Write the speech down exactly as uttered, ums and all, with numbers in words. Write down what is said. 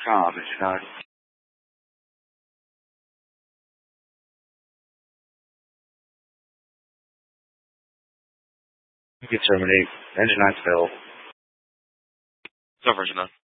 com, is it not? You can terminate. Engine nine failed. So, Virgin nine.